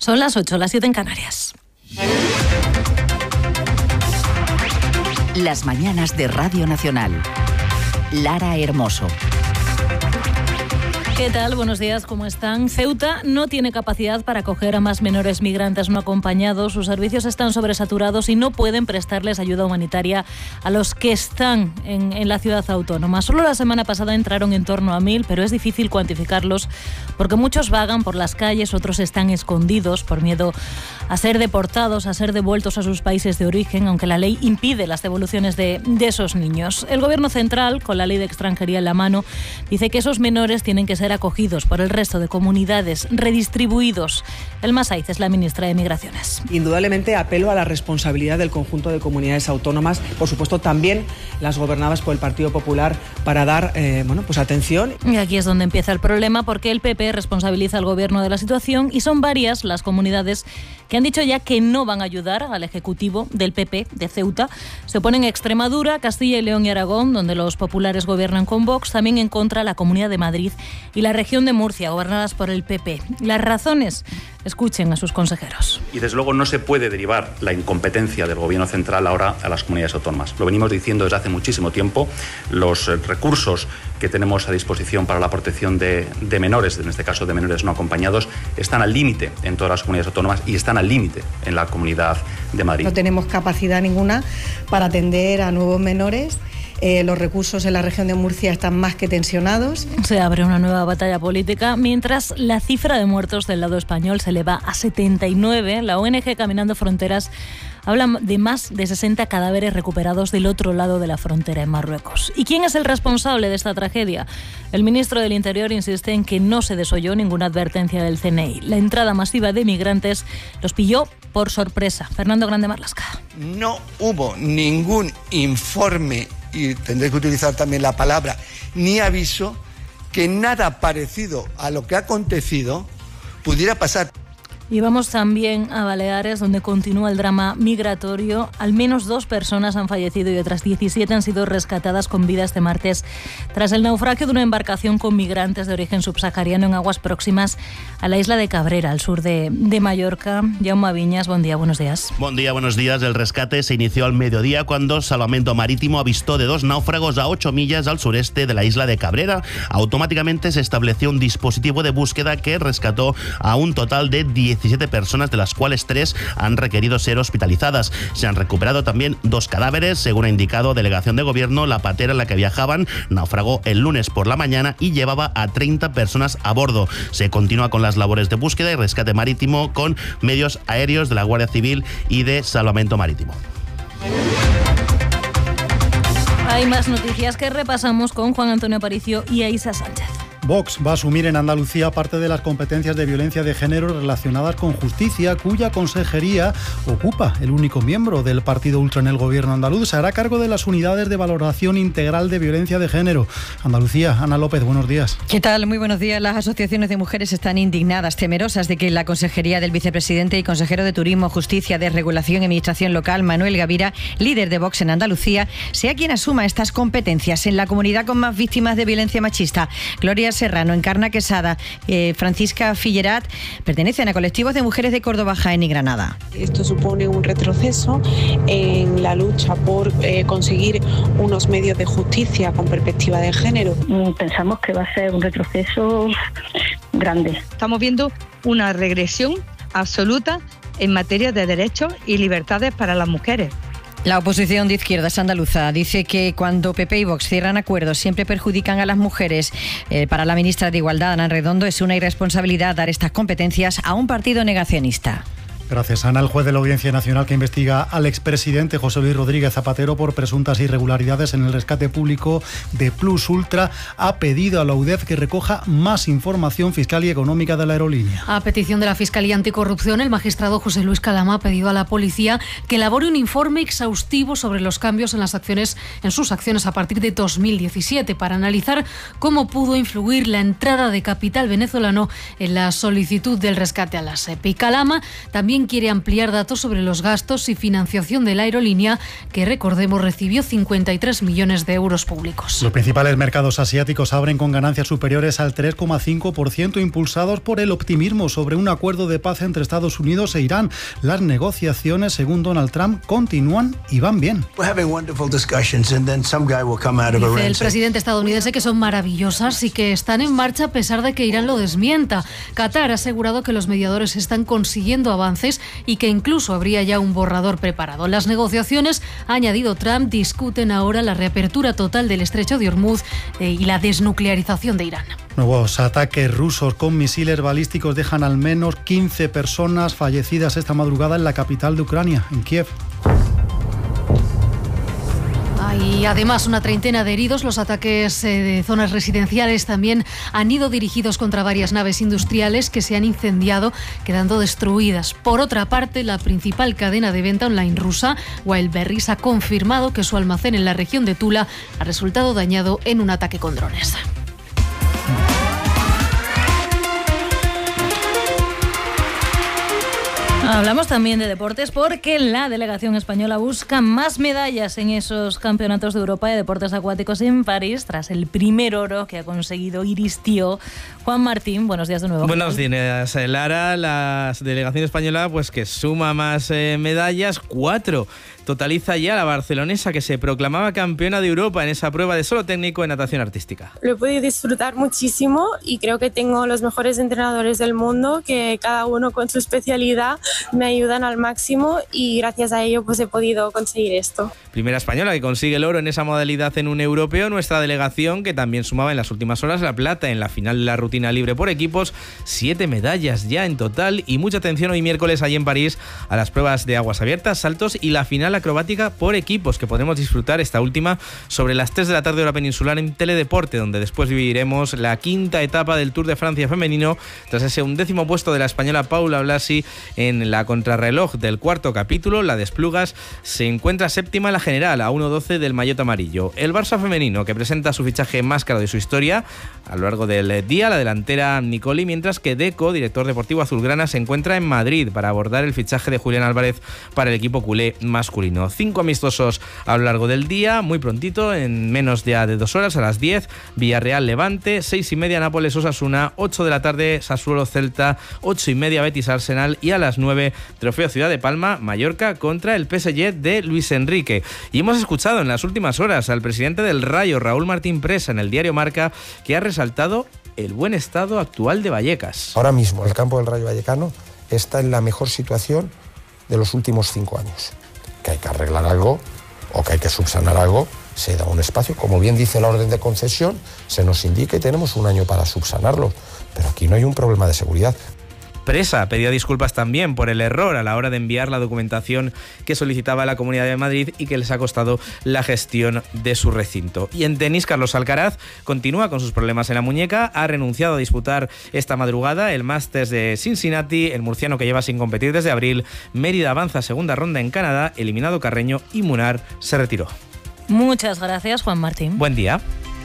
Son las 8, las 7 en Canarias. Las mañanas de Radio Nacional. Lara Hermoso. ¿Qué tal? Buenos días, ¿cómo están? Ceuta no tiene capacidad para acoger a más menores migrantes no acompañados. Sus servicios están sobresaturados y no pueden prestarles ayuda humanitaria a los que están en la ciudad autónoma. Solo la semana pasada entraron en torno a 1.000, pero es difícil cuantificarlos porque muchos vagan por las calles, otros están escondidos por miedo a ser deportados, a ser devueltos a sus países de origen, aunque la ley impide las devoluciones de esos niños. El Gobierno central, con la ley de extranjería en la mano, dice que esos menores tienen que ser acogidos por el resto de comunidades, redistribuidos. Elma Saiz es la ministra de Migraciones. Indudablemente apelo a la responsabilidad del conjunto de comunidades autónomas, por supuesto también las gobernadas por el Partido Popular, para dar atención. Y aquí es donde empieza el problema, porque el PP responsabiliza al Gobierno de la situación y son varias las comunidades que han dicho ya que no van a ayudar al Ejecutivo del PP de Ceuta. Se oponen Extremadura, Castilla y León y Aragón, donde los populares gobiernan con Vox, también en contra la Comunidad de Madrid y la región de Murcia, gobernadas por el PP. Las razones, escuchen a sus consejeros. Y desde luego no se puede derivar la incompetencia del Gobierno central ahora a las comunidades autónomas. Lo venimos diciendo desde hace muchísimo tiempo. Los recursos que tenemos a disposición para la protección de menores, en este caso de menores no acompañados, están al límite en todas las comunidades autónomas y están al límite en la Comunidad de Madrid. No tenemos capacidad ninguna para atender a nuevos menores. Los recursos en la región de Murcia están más que tensionados. Se abre una nueva batalla política, mientras la cifra de muertos del lado español se eleva a 79. La ONG Caminando Fronteras habla de más de 60 cadáveres recuperados del otro lado de la frontera, en Marruecos. ¿Y quién es el responsable de esta tragedia? El ministro del Interior insiste en que no se desoyó ninguna advertencia del CNI. La entrada masiva de migrantes los pilló por sorpresa. Fernando Grande Marlasca. No hubo ningún informe, y tendré que utilizar también la palabra, ni aviso, que nada parecido a lo que ha acontecido pudiera pasar. Y vamos también a Baleares, donde continúa el drama migratorio. Al menos 2 personas han fallecido y otras 17 han sido rescatadas con vida este martes tras el naufragio de una embarcación con migrantes de origen subsahariano en aguas próximas a la isla de Cabrera, al sur de Mallorca. Jaume Viñas, buen día, buenos días. Buen día, buenos días. El rescate se inició al mediodía cuando Salvamento Marítimo avistó de 2 náufragos a 8 millas al sureste de la isla de Cabrera. Automáticamente se estableció un dispositivo de búsqueda que rescató a un total de 17 personas, de las cuales 3 han requerido ser hospitalizadas. Se han recuperado también 2 cadáveres. Según ha indicado Delegación de Gobierno, la patera en la que viajaban naufragó el lunes por la mañana y llevaba a 30 personas a bordo. Se continúa con las labores de búsqueda y rescate marítimo con medios aéreos de la Guardia Civil y de Salvamento Marítimo. Hay más noticias que repasamos con Juan Antonio Aparicio y Aisa Sánchez. Vox va a asumir en Andalucía parte de las competencias de violencia de género relacionadas con justicia, cuya consejería ocupa el único miembro del partido ultra en el gobierno andaluz. Se hará cargo de las unidades de valoración integral de violencia de género. Andalucía, Ana López, buenos días. ¿Qué tal? Muy buenos días. Las asociaciones de mujeres están indignadas, temerosas de que la consejería del vicepresidente y consejero de Turismo, Justicia, Desregulación y Administración Local, Manuel Gavira, líder de Vox en Andalucía, sea quien asuma estas competencias en la comunidad con más víctimas de violencia machista. Gloria Serrano, Encarna Quesada, Francisca Fillerat, pertenecen a colectivos de mujeres de Córdoba, Jaén y Granada. Esto supone un retroceso en la lucha por conseguir unos medios de justicia con perspectiva de género. Pensamos que va a ser un retroceso grande. Estamos viendo una regresión absoluta en materia de derechos y libertades para las mujeres. La oposición de izquierdas andaluza dice que cuando PP y Vox cierran acuerdos siempre perjudican a las mujeres. Para la ministra de Igualdad, Ana Redondo, es una irresponsabilidad dar estas competencias a un partido negacionista. Gracias, Ana. El juez de la Audiencia Nacional que investiga al expresidente José Luis Rodríguez Zapatero por presuntas irregularidades en el rescate público de Plus Ultra ha pedido a la UDEF que recoja más información fiscal y económica de la aerolínea. A petición de la Fiscalía Anticorrupción, el magistrado José Luis Calama ha pedido a la policía que elabore un informe exhaustivo sobre los cambios en sus acciones a partir de 2017 para analizar cómo pudo influir la entrada de capital venezolano en la solicitud del rescate a la SEPI. Calama también también quiere ampliar datos sobre los gastos y financiación de la aerolínea, que recordemos recibió 53 millones de euros públicos. Los principales mercados asiáticos abren con ganancias superiores al 3,5%, impulsados por el optimismo sobre un acuerdo de paz entre Estados Unidos e Irán. Las negociaciones, según Donald Trump, continúan y van bien. Dice el presidente estadounidense que son maravillosas y que están en marcha a pesar de que Irán lo desmienta. Qatar ha asegurado que los mediadores están consiguiendo avances y que incluso habría ya un borrador preparado. Las negociaciones, ha añadido Trump, discuten ahora la reapertura total del estrecho de Hormuz y la desnuclearización de Irán. Nuevos ataques rusos con misiles balísticos dejan al menos 15 personas fallecidas esta madrugada en la capital de Ucrania, en Kiev. Y además una treintena de heridos. Los ataques de zonas residenciales también han ido dirigidos contra varias naves industriales que se han incendiado, quedando destruidas. Por otra parte, la principal cadena de venta online rusa, Wildberries, ha confirmado que su almacén en la región de Tula ha resultado dañado en un ataque con drones. Hablamos también de deportes porque la delegación española busca más medallas en esos campeonatos de Europa de deportes acuáticos en París, tras el primer oro que ha conseguido Iris Tío. Juan Martín, buenos días de nuevo. Buenos días, Lara. La delegación española, pues que suma más medallas, 4. Totaliza ya la barcelonesa, que se proclamaba campeona de Europa en esa prueba de solo técnico en natación artística. Lo he podido disfrutar muchísimo y creo que tengo los mejores entrenadores del mundo, que cada uno con su especialidad me ayudan al máximo, y gracias a ello pues he podido conseguir esto. Primera española que consigue el oro en esa modalidad en un europeo. Nuestra delegación, que también sumaba en las últimas horas la plata en la final de la rutina libre por equipos, 7 medallas ya en total, y mucha atención hoy miércoles allí en París a las pruebas de aguas abiertas, saltos y la final acrobática por equipos, que podremos disfrutar esta última sobre las 3 de la tarde hora peninsular en Teledeporte, donde después viviremos la 5ª etapa del Tour de Francia femenino, tras ese 11º puesto de la española Paula Blasi en la contrarreloj del 4º capítulo. La de Esplugas se encuentra séptima en la general, a 1:12 del maillot amarillo. El Barça femenino, que presenta su fichaje más caro de su historia a lo largo del día, la delantera Nicoli, mientras que Deco, director deportivo azulgrana, se encuentra en Madrid para abordar el fichaje de Julián Álvarez para el equipo culé masculino. 5 amistosos a lo largo del día, muy prontito, en menos ya de 2 horas, a las 10, Villarreal Levante, 6:30 Nápoles Osasuna, 8 de la tarde Sassuolo Celta, 8:30 Betis Arsenal, y a las 9 Trofeo Ciudad de Palma Mallorca contra el PSG de Luis Enrique. Y hemos escuchado en las últimas horas al presidente del Rayo, Raúl Martín Presa, en el diario Marca, que ha resaltado el buen estado actual de Vallecas. Ahora mismo el campo del Rayo Vallecano está en la mejor situación de los últimos 5 años. Que hay que arreglar algo o que hay que subsanar algo, se da un espacio, como bien dice la orden de concesión, se nos indica y tenemos un año para subsanarlo, pero aquí no hay un problema de seguridad. Presa pedía disculpas también por el error a la hora de enviar la documentación que solicitaba la Comunidad de Madrid y que les ha costado la gestión de su recinto. Y en tenis, Carlos Alcaraz continúa con sus problemas en la muñeca, ha renunciado a disputar esta madrugada el Masters de Cincinnati. El murciano, que lleva sin competir desde abril. Mérida avanza a segunda ronda en Canadá, eliminado Carreño, y Munar se retiró. Muchas gracias, Juan Martín. Buen día.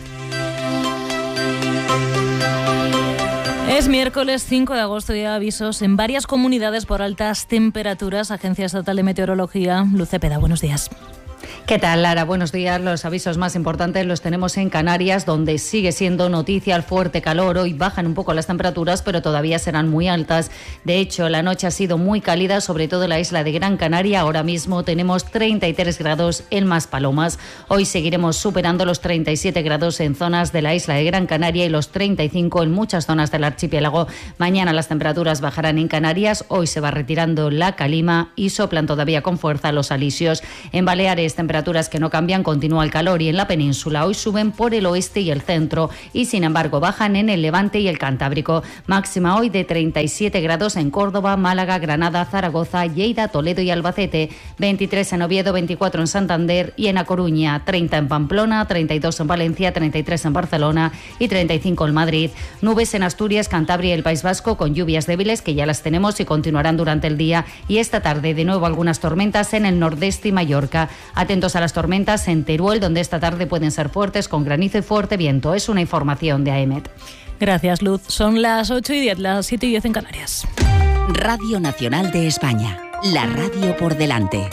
Es miércoles 5 de agosto y hay avisos en varias comunidades por altas temperaturas. Agencia Estatal de Meteorología, Luz Cepeda, buenos días. ¿Qué tal, Lara? Buenos días. Los avisos más importantes los tenemos en Canarias, donde sigue siendo noticia el fuerte calor. Hoy bajan un poco las temperaturas, pero todavía serán muy altas. De hecho, la noche ha sido muy cálida, sobre todo en la isla de Gran Canaria. Ahora mismo tenemos 33 grados en Maspalomas. Hoy seguiremos superando los 37 grados en zonas de la isla de Gran Canaria y los 35 en muchas zonas del archipiélago. Mañana las temperaturas bajarán en Canarias. Hoy se va retirando la calima y soplan todavía con fuerza los alisios. En Baleares, temperaturas que no cambian, continúa el calor, y en la península hoy suben por el oeste y el centro y sin embargo bajan en el Levante y el Cantábrico. Máxima hoy de 37 grados en Córdoba, Málaga, Granada, Zaragoza, Lleida, Toledo y Albacete, 23 en Oviedo, 24 en Santander y en A Coruña, 30 en Pamplona, 32 en Valencia, 33 en Barcelona y 35 en Madrid. Nubes en Asturias, Cantabria y el País Vasco, con lluvias débiles que ya las tenemos y continuarán durante el día, y esta tarde de nuevo algunas tormentas en el nordeste y Mallorca. Atentos a las tormentas en Teruel, donde esta tarde pueden ser fuertes, con granizo y fuerte viento. Es una información de AEMET. Gracias, Luz. Son las 8:10, las 7:10 en Canarias. Radio Nacional de España, la radio por delante.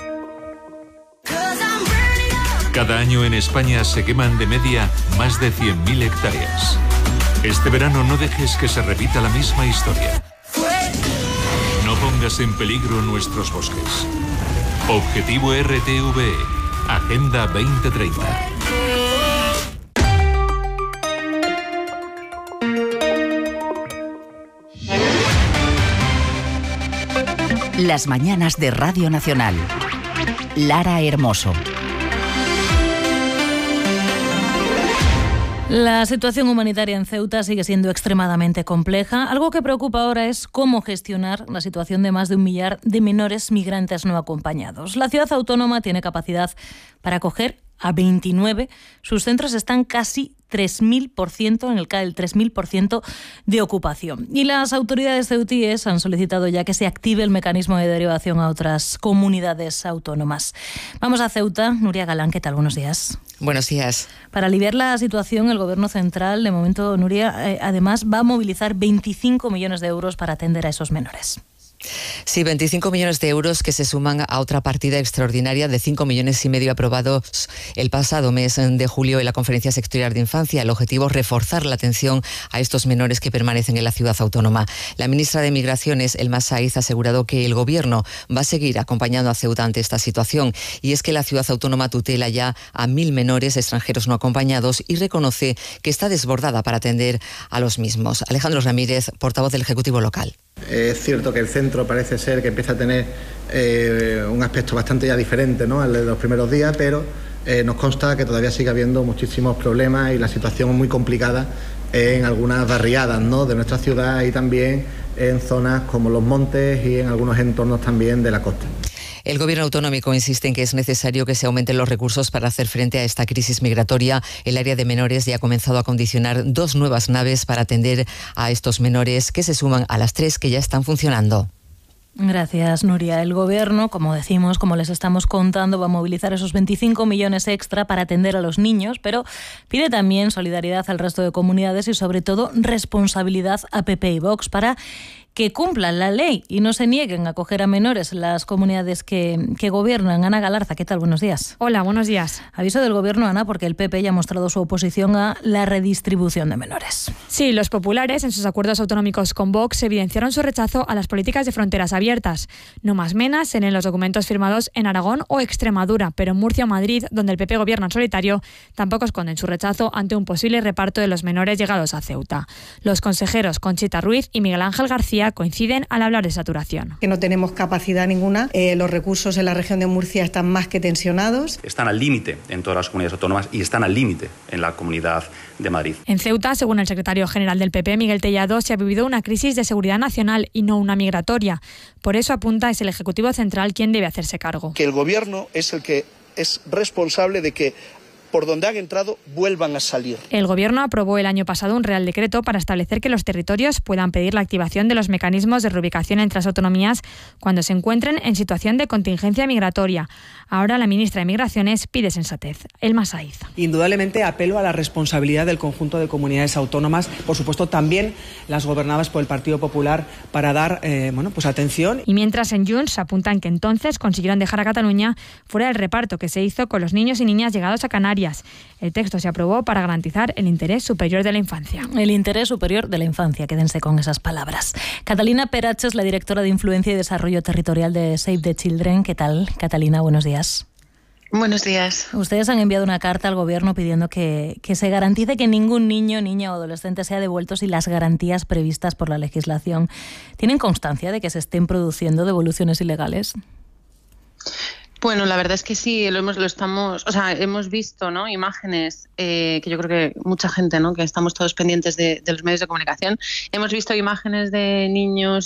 Cada año en España se queman de media más de 100.000 hectáreas. Este verano no dejes que se repita la misma historia. No pongas en peligro nuestros bosques. Objetivo RTVE, Agenda 2030. Las mañanas de Radio Nacional. Lara Hermoso. La situación humanitaria en Ceuta sigue siendo extremadamente compleja. Algo que preocupa ahora es cómo gestionar la situación de más de 1 millar de menores migrantes no acompañados. La ciudad autónoma tiene capacidad para acoger a 29. Sus centros están casi 3.000%, en el CAE el 3.000% de ocupación. Y las autoridades ceutíes han solicitado ya que se active el mecanismo de derivación a otras comunidades autónomas. Vamos a Ceuta. Nuria Galán, ¿qué tal? Buenos días. Buenos días. Para aliviar la situación, el Gobierno central, de momento, Nuria, además va a movilizar 25 millones de euros para atender a esos menores. Sí, 25 millones de euros que se suman a otra partida extraordinaria de 5,5 millones aprobados el pasado mes de julio en la Conferencia Sectorial de Infancia. El objetivo es reforzar la atención a estos menores que permanecen en la ciudad autónoma. La ministra de Migraciones, Elma Saiz, ha asegurado que el Gobierno va a seguir acompañando a Ceuta ante esta situación. Y es que la ciudad autónoma tutela ya a 1.000 menores extranjeros no acompañados y reconoce que está desbordada para atender a los mismos. Alejandro Ramírez, portavoz del Ejecutivo local. Es cierto que el centro parece ser que empieza a tener un aspecto bastante ya diferente, ¿no?, al de los primeros días, pero nos consta que todavía sigue habiendo muchísimos problemas y la situación es muy complicada en algunas barriadas, ¿no?, de nuestra ciudad y también en zonas como los montes y en algunos entornos también de la costa. El Gobierno autonómico insiste en que es necesario que se aumenten los recursos para hacer frente a esta crisis migratoria. El área de menores ya ha comenzado a acondicionar 2 nuevas naves para atender a estos menores que se suman a las 3 que ya están funcionando. Gracias, Nuria. El Gobierno, como decimos, como les estamos contando, va a movilizar esos 25 millones extra para atender a los niños, pero pide también solidaridad al resto de comunidades y, sobre todo, responsabilidad a PP y Vox para que cumplan la ley y no se nieguen a acoger a menores en las comunidades que gobiernan. Ana Galarza, ¿qué tal? Buenos días. Hola, buenos días. Aviso del Gobierno, Ana, porque el PP ya ha mostrado su oposición a la redistribución de menores. Sí, los populares, en sus acuerdos autonómicos con Vox, evidenciaron su rechazo a las políticas de fronteras abiertas. No más menas en los documentos firmados en Aragón o Extremadura, pero en Murcia o Madrid, donde el PP gobierna en solitario, tampoco esconden su rechazo ante un posible reparto de los menores llegados a Ceuta. Los consejeros Conchita Ruiz y Miguel Ángel García coinciden al hablar de saturación. Que no tenemos capacidad ninguna, los recursos en la región de Murcia están más que tensionados. Están al límite en todas las comunidades autónomas y están al límite en la Comunidad de Madrid. En Ceuta, según el secretario general del PP, Miguel Tellado, se ha vivido una crisis de seguridad nacional y no una migratoria. Por eso apunta es el Ejecutivo Central quien debe hacerse cargo. Que el Gobierno es el que es responsable de que por donde han entrado vuelvan a salir. El Gobierno aprobó el año pasado un Real Decreto para establecer que los territorios puedan pedir la activación de los mecanismos de reubicación entre las autonomías cuando se encuentren en situación de contingencia migratoria. Ahora la ministra de Migraciones pide sensatez. Elma Saiz. Indudablemente apelo a la responsabilidad del conjunto de comunidades autónomas, por supuesto también las gobernadas por el Partido Popular, para dar atención. Y mientras en Junts apuntan que entonces consiguieron dejar a Cataluña fuera del reparto que se hizo con los niños y niñas llegados a Canarias. El texto se aprobó para garantizar el interés superior de la infancia. El interés superior de la infancia, quédense con esas palabras. Catalina Perache es la directora de Influencia y Desarrollo Territorial de Save the Children. ¿Qué tal, Catalina? Buenos días. Buenos días. Ustedes han enviado una carta al Gobierno pidiendo que se garantice que ningún niño, niña o adolescente sea devuelto sin las garantías previstas por la legislación. ¿Tienen constancia de que se estén produciendo devoluciones ilegales? Bueno, la verdad es que sí, hemos visto, ¿no?, imágenes que yo creo que mucha gente, ¿no?, que estamos todos pendientes de los medios de comunicación, hemos visto imágenes de niños